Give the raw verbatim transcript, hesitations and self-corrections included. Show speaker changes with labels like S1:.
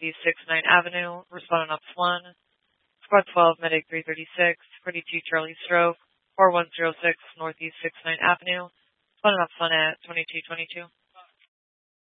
S1: Northeast sixty-ninth Avenue, responding ops one. Squad twelve, Medic three thirty-six, forty-two Charlie Stroke, four one zero six Northeast sixty-ninth Avenue, responding ops one at twenty-two twenty-two.